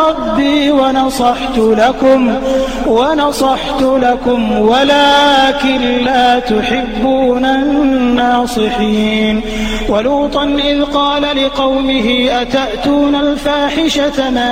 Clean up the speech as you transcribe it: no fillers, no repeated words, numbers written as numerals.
ربي ونصحت لكم ولكن لا تحبون الناصحين. ولوطا إذ قال لقومه أتأتون الفاحشة ما